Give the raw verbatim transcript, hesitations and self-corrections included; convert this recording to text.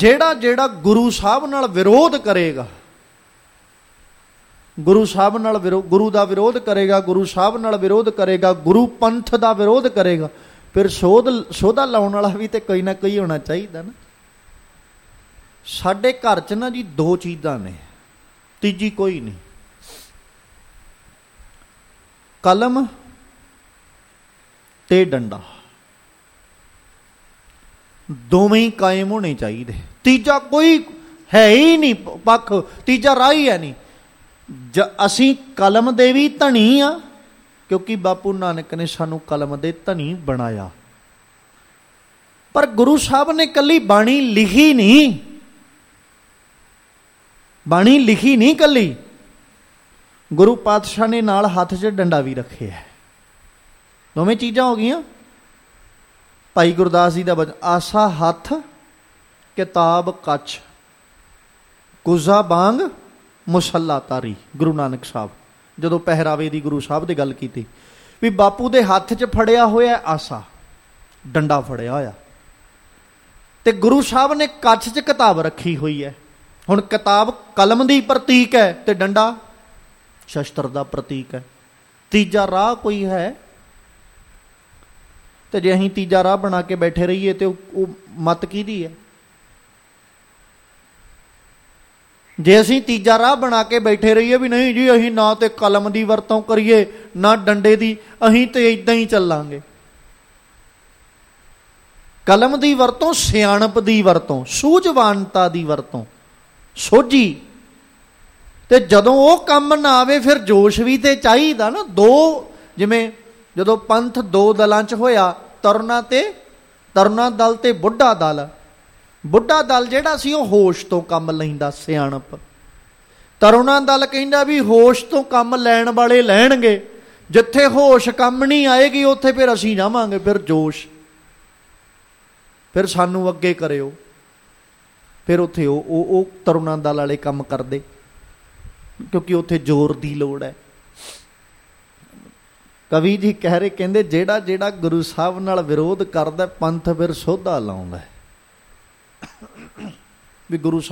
ਜਿਹੜਾ ਜਿਹੜਾ ਗੁਰੂ ਸਾਹਿਬ ਨਾਲ ਵਿਰੋਧ ਕਰੇਗਾ, ਗੁਰੂ ਸਾਹਿਬ ਨਾਲ ਵਿਰੋ ਗੁਰੂ ਦਾ ਵਿਰੋਧ ਕਰੇਗਾ, ਗੁਰੂ ਸਾਹਿਬ ਨਾਲ ਵਿਰੋਧ ਕਰੇਗਾ, ਗੁਰੂ ਪੰਥ ਦਾ ਵਿਰੋਧ ਕਰੇਗਾ, ਫਿਰ ਸੋਧ ਸੋਧਾ ਲਾਉਣ ਵਾਲਾ ਵੀ ਤੇ ਕੋਈ ਨਾ ਕੋਈ ਹੋਣਾ ਚਾਹੀਦਾ ਨਾ। ਸਾਡੇ ਘਰ 'ਚ ਨਾ ਜੀ ਦੋ ਚੀਜ਼ਾਂ ਨੇ, ਤੀਜੀ ਕੋਈ ਨਹੀਂ। ਕਲਮ ਤੇ ਡੰਡਾ, ਦੋਵੇਂ ਹੀ ਕਾਇਮ ਹੋਣੇ ਚਾਹੀਦੇ। ਤੀਜਾ ਕੋਈ ਹੈ ਹੀ ਨਹੀਂ ਪੱਖ, ਤੀਜਾ ਰਾਹ ਹੀ ਹੈ ਨਹੀਂ। ਜ ਅਸੀਂ ਕਲਮ ਦੇ ਵੀ ਧਨੀ ਆ, ਕਿਉਂਕਿ ਬਾਪੂ ਨਾਨਕ ਨੇ ਸਾਨੂੰ ਕਲਮ ਦੇ ਧਨੀ ਬਣਾਇਆ। ਪਰ ਗੁਰੂ ਸਾਹਿਬ ਨੇ ਇਕੱਲੀ ਬਾਣੀ ਲਿਖੀ ਨਹੀਂ, ਬਾਣੀ ਲਿਖੀ ਨਹੀਂ ਇਕੱਲੀ, ਗੁਰੂ ਪਾਤਸ਼ਾਹ ਨੇ ਨਾਲ ਹੱਥ 'ਚ ਡੰਡਾ ਵੀ ਰੱਖਿਆ। ਦੋਵੇਂ ਚੀਜ਼ਾਂ ਹੋ ਗਈਆਂ। ਭਾਈ ਗੁਰਦਾਸ ਜੀ ਦਾ ਬਚਨ, ਆਸਾ ਹੱਥ ਕਿਤਾਬ ਕੱਛ, ਗੁਜ਼ਾ ਬਾਂਗ ਮੁਸੱਲਾ ਤਾਰੀ। ਗੁਰੂ ਨਾਨਕ ਸਾਹਿਬ ਜਦੋਂ ਪਹਿਰਾਵੇ ਦੀ ਗੁਰੂ ਸਾਹਿਬ ਦੀ ਗੱਲ ਕੀਤੀ, ਵੀ ਬਾਪੂ ਦੇ ਹੱਥ 'ਚ ਫੜਿਆ ਹੋਇਆ ਆਸਾ, ਡੰਡਾ ਫੜਿਆ ਹੋਇਆ, ਤੇ ਗੁਰੂ ਸਾਹਿਬ ਨੇ ਕੱਛ 'ਚ ਕਿਤਾਬ ਰੱਖੀ ਹੋਈ ਹੈ। ਹੁਣ ਕਿਤਾਬ ਕਲਮ ਦੀ ਪ੍ਰਤੀਕ ਹੈ ਤੇ ਡੰਡਾ ਸ਼ਸਤਰ ਦਾ ਪ੍ਰਤੀਕ ਹੈ। ਤੀਜਾ ਰਾਹ ਕੋਈ ਹੈ? ਤੇ ਜੇ ਅਸੀਂ ਤੀਜਾ ਰਾਹ ਬਣਾ ਕੇ ਬੈਠੇ ਰਹੀਏ ਤੇ ਉਹ ਮੱਤ ਕਿਹਦੀ ਹੈ? ਜੇ ਅਸੀਂ ਤੀਜਾ ਰਾਹ ਬਣਾ ਕੇ ਬੈਠੇ ਰਹੀਏ ਵੀ ਨਹੀਂ ਜੀ ਅਸੀਂ ਨਾ ਤੇ ਕਲਮ ਦੀ ਵਰਤੋਂ ਕਰੀਏ ਨਾ ਡੰਡੇ ਦੀ, ਅਸੀਂ ਤੇ ਇੱਦਾਂ ਹੀ ਚੱਲਾਂਗੇ। ਕਲਮ ਦੀ ਵਰਤੋਂ ਸਿਆਣਪ ਦੀ ਵਰਤੋਂ, ਸੂਝਵਾਨਤਾ ਦੀ ਵਰਤੋਂ, ਸੋਝੀ। ਤੇ ਜਦੋਂ ਉਹ ਕੰਮ ਨਾ ਆਵੇ ਫਿਰ ਜੋਸ਼ ਵੀ ਤੇ ਚਾਹੀਦਾ ਨਾ। ਦੋ, ਜਿਵੇਂ ਜਦੋਂ ਪੰਥ ਦੋ ਦਲਾਂ 'ਚ ਹੋਇਆ, ਤਰੁਣਾ ਤੇ ਤਰੁਣਾ ਦਲ ਤੇ ਬੁੱਢਾ ਦਲ। ਬੁੱਢਾ ਦਲ ਜਿਹੜਾ ਸੀ ਉਹ ਹੋਸ਼ ਤੋਂ ਕੰਮ ਲੈਂਦਾ, ਸਿਆਣਪ। ਤਰੁਣਾ ਦਲ ਕਹਿੰਦਾ ਵੀ ਹੋਸ਼ ਤੋਂ ਕੰਮ ਲੈਣ ਵਾਲੇ ਲੈਣਗੇ, ਜਿੱਥੇ ਹੋਸ਼ ਕੰਮ ਨਹੀਂ ਆਏਗੀ ਉੱਥੇ ਫਿਰ ਅਸੀਂ ਜਾਵਾਂਗੇ, ਫਿਰ ਜੋਸ਼, ਫਿਰ ਸਾਨੂੰ ਅੱਗੇ ਕਰਿਓ। ਫਿਰ ਉੱਥੇ ਉਹ ਉਹ ਤਰੁਣਾ ਦਲ ਵਾਲੇ ਕੰਮ ਕਰਦੇ, ਕਿਉਂਕਿ ਉੱਥੇ ਜ਼ੋਰ ਦੀ ਲੋੜ ਹੈ। ਕਵੀ ਜੀ ਕਹਿ ਰਹੇ, ਕਹਿੰਦੇ ਜਿਹੜਾ ਜਿਹੜਾ ਗੁਰੂ ਸਾਹਿਬ ਨਾਲ ਵਿਰੋਧ ਕਰਦਾ ਪੰਥ ਫਿਰ ਸੋਧਾ ਲਾਉਂਦਾ। ਵੀ ਗੁਰੂ